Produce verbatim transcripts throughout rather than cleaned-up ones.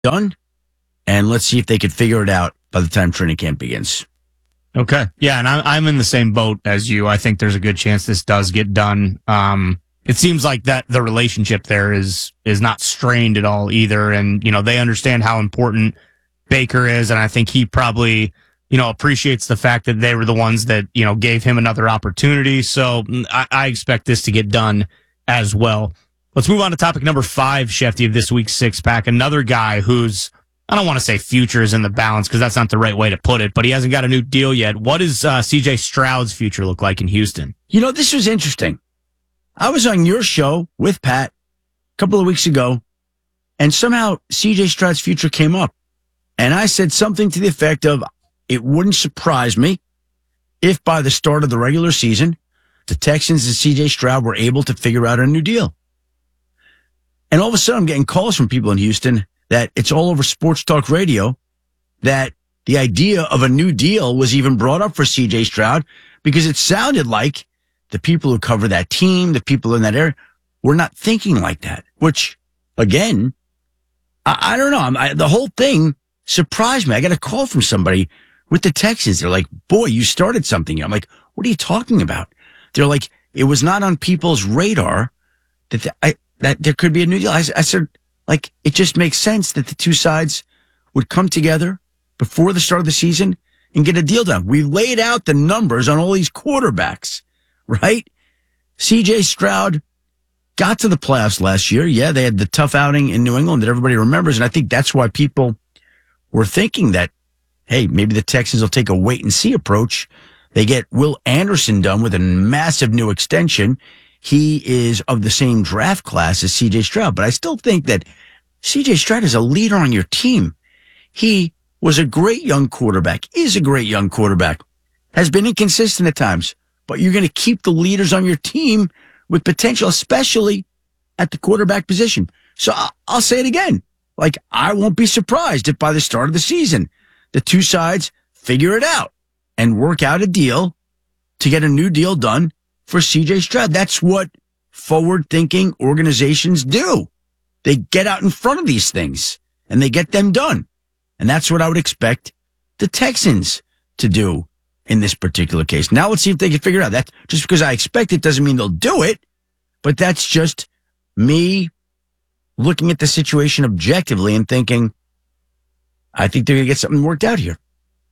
done, and let's see if they could figure it out by the time training camp begins. Okay. Yeah, and I'm, I'm in the same boat as you. I think there's a good chance this does get done. Um, it seems like that the relationship there is is not strained at all either, and you know they understand how important Baker is, and I think he probably you know appreciates the fact that they were the ones that you know gave him another opportunity. So I, I expect this to get done as well. Let's move on to topic number five, Shefty, of this week's six pack. Another guy who's I don't want to say future is in the balance because that's not the right way to put it, but he hasn't got a new deal yet. What does uh, C J Stroud's future look like in Houston? You know, this was interesting. I was on your show with Pat a couple of weeks ago, and somehow C J Stroud's future came up. And I said something to the effect of, it wouldn't surprise me if by the start of the regular season, the Texans and C J Stroud were able to figure out a new deal. And all of a sudden, I'm getting calls from people in Houston that it's all over sports talk radio, that the idea of a new deal was even brought up for C J Stroud because it sounded like the people who cover that team, the people in that area, were not thinking like that, which, again, I, I don't know. I'm, I, the whole thing surprised me. I got a call from somebody with the Texans. They're like, boy, you started something. I'm like, what are you talking about? They're like, it was not on people's radar that the, I, that there could be a new deal. I, I said, like, it just makes sense that the two sides would come together before the start of the season and get a deal done. We laid out the numbers on all these quarterbacks, right? C J Stroud got to the playoffs last year. Yeah, they had the tough outing in New England that everybody remembers, and I think that's why people were thinking that, hey, maybe the Texans will take a wait-and-see approach. They get Will Anderson done with a massive new extension. He is of the same draft class as C J Stroud, but I still think that C J Stroud is a leader on your team. He was a great young quarterback, is a great young quarterback, has been inconsistent at times, but you're going to keep the leaders on your team with potential, especially at the quarterback position. So I'll, I'll say it again. Like, I won't be surprised if by the start of the season, the two sides figure it out and work out a deal to get a new deal done for C J Stroud. That's what forward-thinking organizations do. They get out in front of these things and they get them done. And that's what I would expect the Texans to do in this particular case. Now let's see if they can figure it out. That just because I expect it doesn't mean they'll do it, but that's just me looking at the situation objectively and thinking, I think they're going to get something worked out here.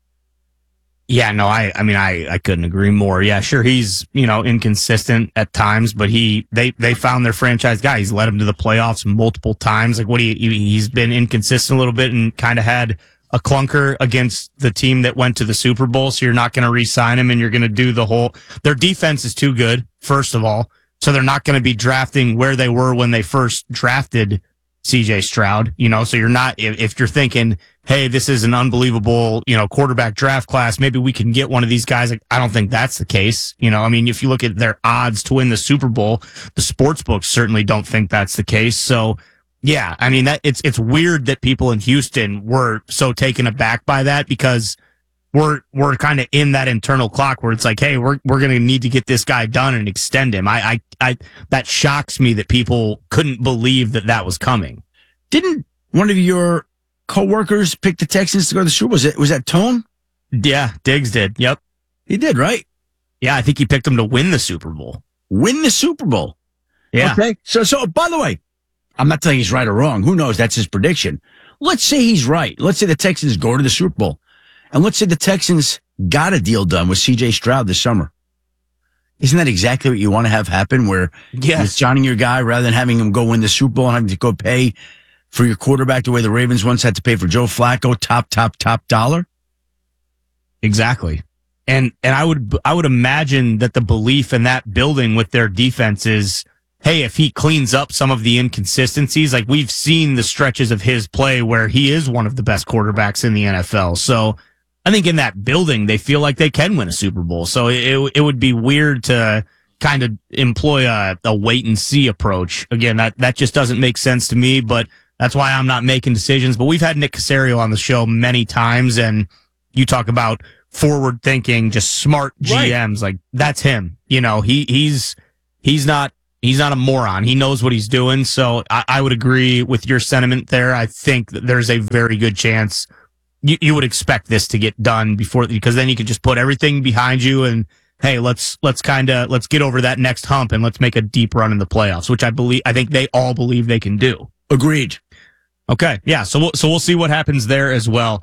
Yeah, no, I, I mean, I, I couldn't agree more. Yeah, sure, he's, you know, inconsistent at times, but he, they, they found their franchise guy. He's led them to the playoffs multiple times. Like, what do you, he's been inconsistent a little bit and kind of had a clunker against the team that went to the Super Bowl. So you're not going to re-sign him and you're going to do the whole, their defense is too good, first of all. So they're not going to be drafting where they were when they first drafted C J Stroud, you know, so you're not, if, if you're thinking, hey, this is an unbelievable, you know, quarterback draft class, maybe we can get one of these guys. Like, I don't think that's the case. You know, I mean, if you look at their odds to win the Super Bowl, the sports books certainly don't think that's the case. So yeah, I mean, that it's, it's weird that people in Houston were so taken aback by that because we're, we're kind of in that internal clock where it's like, hey, we're, we're going to need to get this guy done and extend him. I, I, I, that shocks me that people couldn't believe that that was coming. Didn't one of your coworkers pick the Texans to go to the Super Bowl? Was, it, was that Tone? Yeah, Diggs did. Yep. He did, right? Yeah, I think he picked them to win the Super Bowl. Win the Super Bowl. Yeah. Okay. So, so by the way, I'm not telling he's right or wrong. Who knows? That's his prediction. Let's say he's right. Let's say the Texans go to the Super Bowl. And let's say the Texans got a deal done with C J Stroud this summer. Isn't that exactly what you want to have happen where yes. you're signing your guy rather than having him go win the Super Bowl and having to go pay for your quarterback the way the Ravens once had to pay for Joe Flacco, top, top, top dollar? Exactly. And and I would I would imagine that the belief in that building with their defense is, hey, if he cleans up some of the inconsistencies, like we've seen the stretches of his play where he is one of the best quarterbacks in the N F L. So I think in that building, they feel like they can win a Super Bowl. So it it would be weird to kind of employ a, a wait and see approach. Again, that, that just doesn't make sense to me, but that's why I'm not making decisions. But we've had Nick Caserio on the show many times, and you talk about forward thinking, just smart G Ms. Right. Like, that's him. You know, he he's he's not he's not a moron. He knows what he's doing. So I, I would agree with your sentiment there. I think that there's a very good chance you, you would expect this to get done before, because then you could just put everything behind you and, hey, let's let's kind of let's get over that next hump and let's make a deep run in the playoffs, which I believe I think they all believe they can do. Agreed. Okay, yeah. So we'll, so we'll see what happens there as well.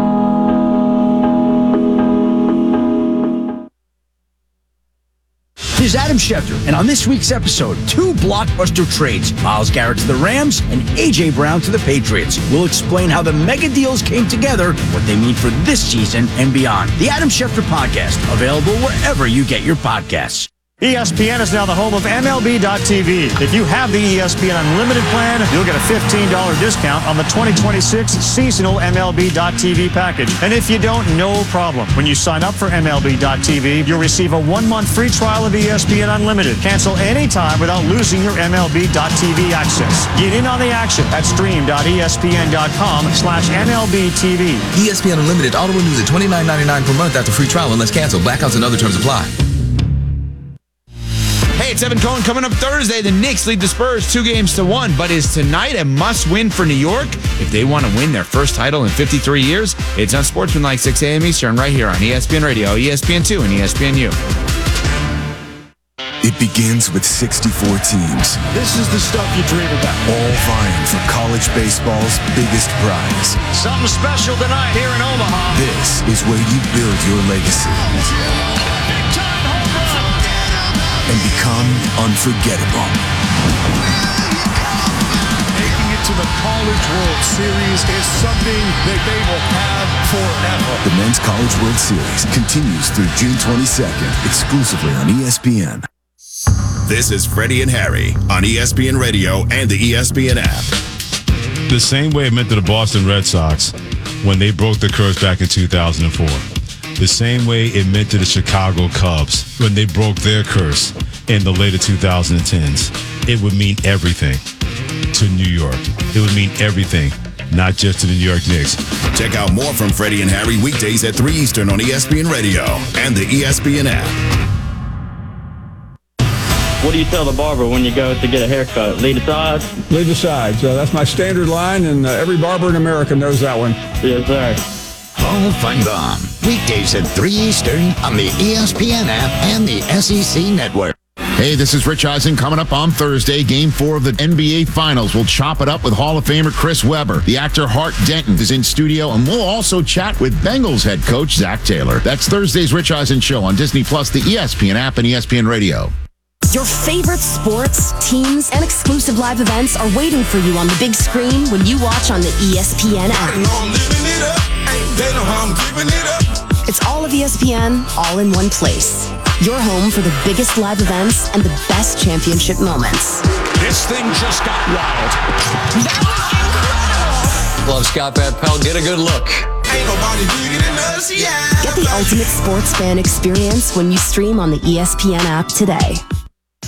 Here's Adam Schefter, and on this week's episode, two blockbuster trades, Myles Garrett to the Rams and A J. Brown to the Patriots. We'll explain how the mega deals came together, what they mean for this season and beyond. The Adam Schefter Podcast, available wherever you get your podcasts. E S P N is now the home of M L B dot T V. If you have the E S P N Unlimited plan, you'll get a fifteen dollars discount on the twenty twenty-six seasonal M L B dot T V package. And if you don't, no problem. When you sign up for M L B dot T V, you'll receive a one-month free trial of E S P N Unlimited. Cancel anytime without losing your M L B dot T V access. Get in on the action at stream dot E S P N dot com slash M L B T V. E S P N Unlimited auto renews at twenty-nine ninety-nine per month after free trial unless canceled. Blackouts and other terms apply. Hey, it's Evan Cohen. Coming up Thursday, the Knicks lead the Spurs two games to one. But is tonight a must-win for New York if they want to win their first title in fifty-three years? It's on Sportsmanlike, six a.m. Eastern, right here on E S P N Radio, E S P N two, and E S P N U. It begins with sixty-four teams. This is the stuff you dream about. All vying for college baseball's biggest prize. Something special tonight here in Omaha. This is where you build your legacy and become unforgettable. Making it to the College World Series is something that they will have forever. The Men's College World Series continues through June twenty-second, exclusively on E S P N. This is Freddie and Harry on E S P N Radio and the E S P N app. The same way it meant to the Boston Red Sox when they broke the curse back in two thousand four. The same way it meant to the Chicago Cubs when they broke their curse in the later two thousand tens. It would mean everything to New York. It would mean everything, not just to the New York Knicks. Check out more from Freddie and Harry weekdays at three Eastern on E S P N Radio and the E S P N app. What do you tell the barber when you go to get a haircut? Lead the sides? Lead the sides. Uh, that's my standard line, and uh, every barber in America knows that one. Yes, sir. Hall Feinbaum, weekdays at three Eastern on the E S P N app and the S E C Network. Hey, this is Rich Eisen. Coming up on Thursday, Game four of the N B A Finals. We'll chop it up with Hall of Famer Chris Webber. The actor Hart Denton is in studio, and we'll also chat with Bengals head coach Zach Taylor. That's Thursday's Rich Eisen Show on Disney Plus, the E S P N app, and E S P N Radio. Your favorite sports, teams, and exclusive live events are waiting for you on the big screen when you watch on the E S P N app. It's all of E S P N, all in one place. Your home for the biggest live events and the best championship moments. This thing just got wild. That was incredible! Love Scott Van Pelt. Get a good look. Ain't nobody bigger than us, yeah. Get the ultimate sports fan experience when you stream on the E S P N app today.